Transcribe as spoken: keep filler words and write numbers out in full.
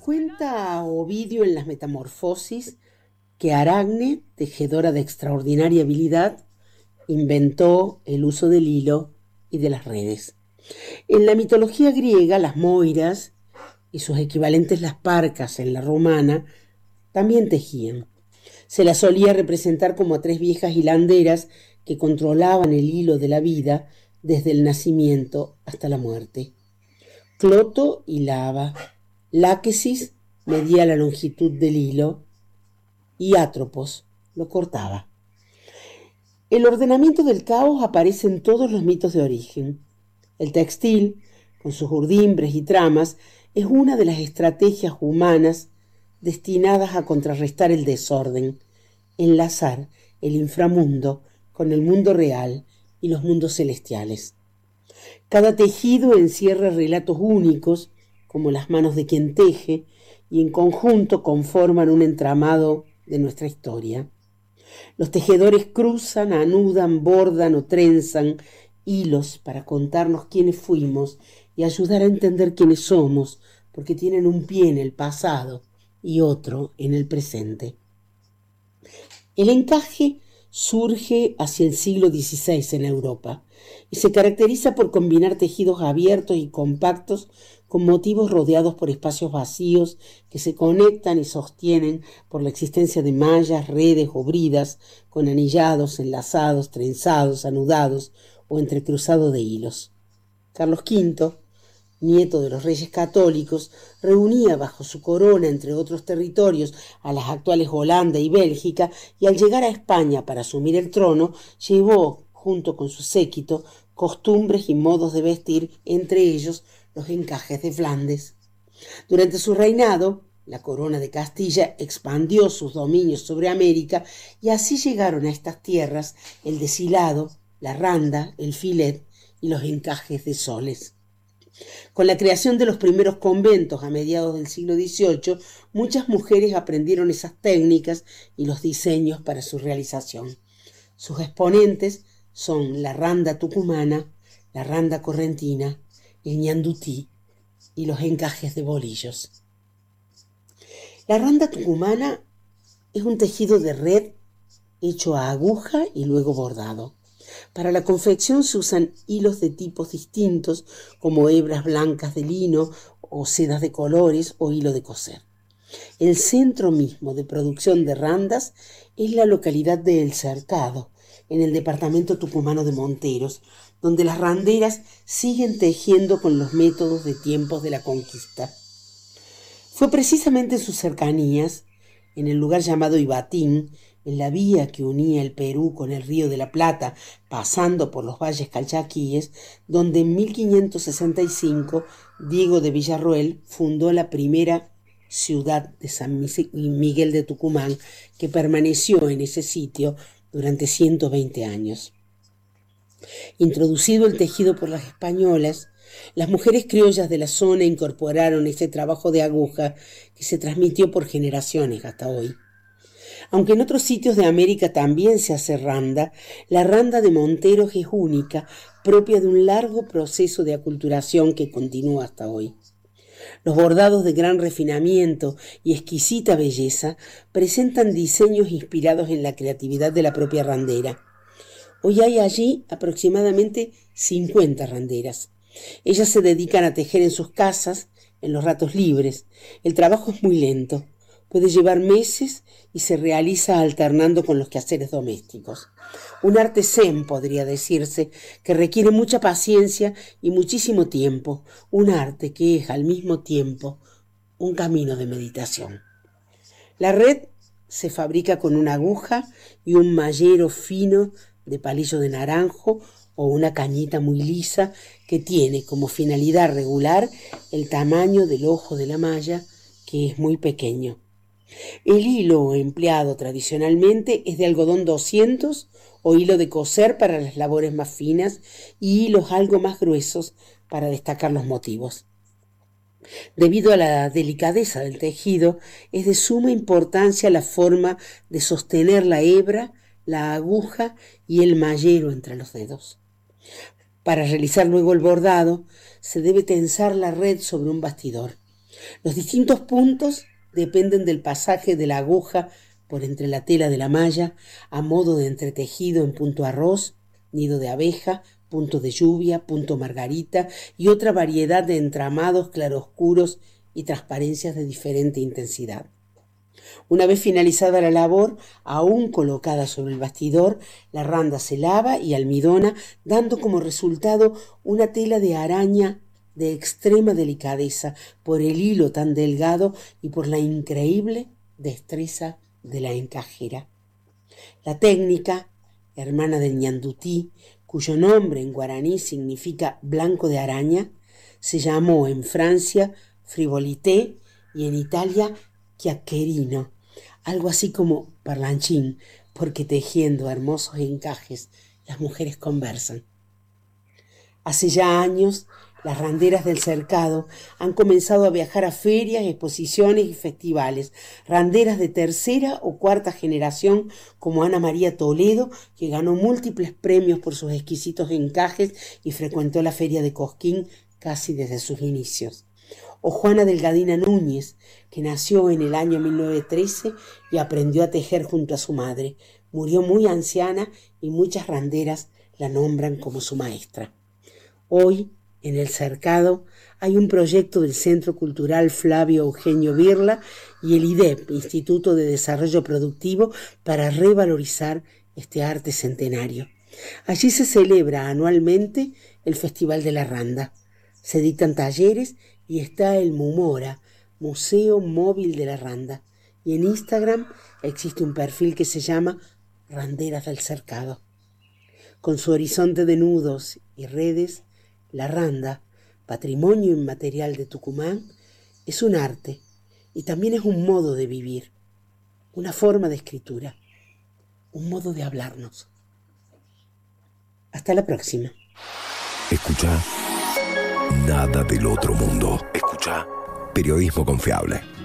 Cuenta Ovidio en las Metamorfosis que Aracne, tejedora de extraordinaria habilidad, inventó el uso del hilo y de las redes. En la mitología griega, las moiras y sus equivalentes las parcas en la romana también tejían. Se las solía representar como a tres viejas hilanderas que controlaban el hilo de la vida desde el nacimiento hasta la muerte. Cloto hilaba, Láquesis medía la longitud del hilo y Atropos lo cortaba. El ordenamiento del caos aparece en todos los mitos de origen. El textil, con sus urdimbres y tramas, es una de las estrategias humanas destinadas a contrarrestar el desorden, enlazar el inframundo con el mundo real y los mundos celestiales. Cada tejido encierra relatos únicos, como las manos de quien teje, y en conjunto conforman un entramado de nuestra historia. Los tejedores cruzan, anudan, bordan o trenzan hilos para contarnos quiénes fuimos y ayudar a entender quiénes somos, porque tienen un pie en el pasado y otro en el presente. El encaje surge hacia el siglo dieciséis en Europa y se caracteriza por combinar tejidos abiertos y compactos con motivos rodeados por espacios vacíos que se conectan y sostienen por la existencia de mallas, redes o bridas con anillados, enlazados, trenzados, anudados o entrecruzados de hilos. Carlos quinto, nieto de los reyes católicos, reunía bajo su corona, entre otros territorios, a las actuales Holanda y Bélgica, y al llegar a España para asumir el trono, llevó, junto con su séquito, costumbres y modos de vestir, entre ellos los encajes de Flandes. Durante su reinado, la corona de Castilla expandió sus dominios sobre América y así llegaron a estas tierras el deshilado, la randa, el filet y los encajes de soles. Con la creación de los primeros conventos a mediados del siglo dieciocho, muchas mujeres aprendieron esas técnicas y los diseños para su realización. Sus exponentes son la randa tucumana, la randa correntina, el ñandutí y los encajes de bolillos. La randa tucumana es un tejido de red hecho a aguja y luego bordado. Para la confección se usan hilos de tipos distintos, como hebras blancas de lino o sedas de colores o hilo de coser. El centro mismo de producción de randas es la localidad de El Cercado, en el departamento tucumano de Monteros, donde las randeras siguen tejiendo con los métodos de tiempos de la conquista. Fue precisamente en sus cercanías, en el lugar llamado Ibatín, en la vía que unía el Perú con el Río de la Plata, pasando por los valles calchaquíes, donde en mil quinientos sesenta y cinco Diego de Villarroel fundó la primera ciudad de San Miguel de Tucumán, que permaneció en ese sitio durante ciento veinte años. Introducido el tejido por las españolas, las mujeres criollas de la zona incorporaron este trabajo de aguja que se transmitió por generaciones hasta hoy. Aunque en otros sitios de América también se hace randa, la randa de Monteros es única, propia de un largo proceso de aculturación que continúa hasta hoy. Los bordados de gran refinamiento y exquisita belleza presentan diseños inspirados en la creatividad de la propia randera. Hoy hay allí aproximadamente cincuenta randeras. Ellas se dedican a tejer en sus casas, en los ratos libres. El trabajo es muy lento. Puede llevar meses y se realiza alternando con los quehaceres domésticos. Un arte zen, podría decirse, que requiere mucha paciencia y muchísimo tiempo. Un arte que es al mismo tiempo un camino de meditación. La red se fabrica con una aguja y un mallero fino de palillo de naranjo o una cañita muy lisa que tiene como finalidad regular el tamaño del ojo de la malla, que es muy pequeño. El hilo empleado tradicionalmente es de algodón doscientos o hilo de coser para las labores más finas y hilos algo más gruesos para destacar los motivos. Debido a la delicadeza del tejido, es de suma importancia la forma de sostener la hebra, la aguja y el mallero entre los dedos. Para realizar luego el bordado, se debe tensar la red sobre un bastidor. Los distintos puntos dependen del pasaje de la aguja por entre la tela de la malla, a modo de entretejido en punto arroz, nido de abeja, punto de lluvia, punto margarita y otra variedad de entramados claroscuros y transparencias de diferente intensidad. Una vez finalizada la labor, aún colocada sobre el bastidor, la randa se lava y almidona, dando como resultado una tela de araña de extrema delicadeza por el hilo tan delgado y por la increíble destreza de la encajera. La técnica, hermana del ñandutí, cuyo nombre en guaraní significa blanco de araña, se llamó en Francia frivolité y en Italia chiacchierino, algo así como parlanchín, porque tejiendo hermosos encajes las mujeres conversan. Hace ya años, las randeras del cercado han comenzado a viajar a ferias, exposiciones y festivales. Randeras de tercera o cuarta generación como Ana María Toledo, que ganó múltiples premios por sus exquisitos encajes y frecuentó la feria de Cosquín casi desde sus inicios. O Juana Delgadina Núñez, que nació en el año mil novecientos trece y aprendió a tejer junto a su madre. Murió muy anciana y muchas randeras la nombran como su maestra. Hoy, en el cercado, hay un proyecto del Centro Cultural Flavio Eugenio Birla y el I D E P, Instituto de Desarrollo Productivo, para revalorizar este arte centenario. Allí se celebra anualmente el Festival de la Randa. Se dictan talleres y está el MUMORA, Museo Móvil de la Randa. Y en Instagram existe un perfil que se llama Randeras del Cercado. Con su horizonte de nudos y redes, la randa, patrimonio inmaterial de Tucumán, es un arte y también es un modo de vivir, una forma de escritura, un modo de hablarnos. Hasta la próxima. Escucha Nada del Otro Mundo. Escucha Periodismo Confiable.